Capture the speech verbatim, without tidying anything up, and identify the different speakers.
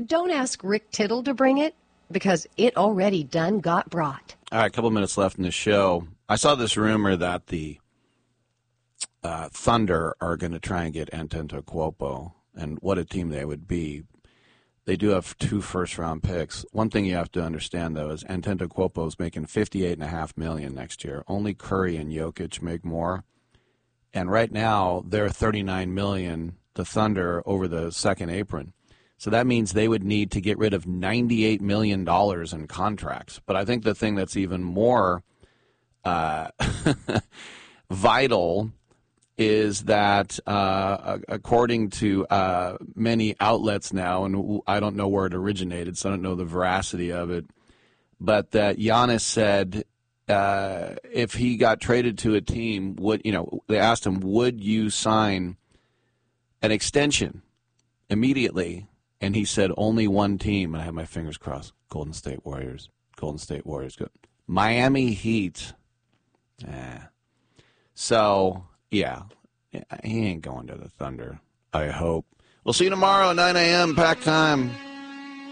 Speaker 1: But don't ask Rick Tittle to bring it, because it already done got brought.
Speaker 2: All right, a couple minutes left in the show. I saw this rumor that the uh, Thunder are going to try and get Antetokounmpo, and what a team they would be. They do have two first-round picks. One thing you have to understand, though, is Antetokounmpo is making fifty-eight point five million dollars next year. Only Curry and Jokic make more. And right now, they're thirty-nine million dollars, the Thunder, over the second apron. So that means they would need to get rid of ninety-eight million dollars in contracts. But I think the thing that's even more uh, vital is that, uh, according to uh, many outlets now, and I don't know where it originated, so I don't know the veracity of it, but that Giannis said uh, if he got traded to a team, would you know? They asked him, would you sign an extension immediately? And he said, only one team, and I have my fingers crossed, Golden State Warriors. Golden State Warriors. Good. Miami Heat. Eh. So, yeah, he ain't going to the Thunder, I hope. We'll see you tomorrow at nine a.m. Pack time.